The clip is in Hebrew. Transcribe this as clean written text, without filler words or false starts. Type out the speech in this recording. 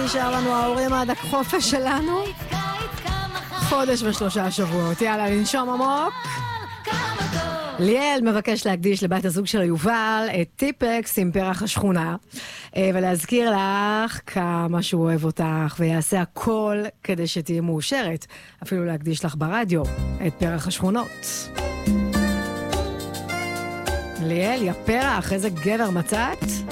נשאר לנו ההורים עד החופש שלנו. חודש ו3 שבועות. יאללה, לנשום עמוק. ליאל מבקש להקדיש לבת הזוג של יובל את טיפקס עם פרח השכונה, ולהזכיר לך כמה שהוא אוהב אותך ויעשה הכל כדי שתהיה מאושרת, אפילו להקדיש לך ברדיו את פרח השכונות. ליאל, יא פרח, איזה גבר מצאת?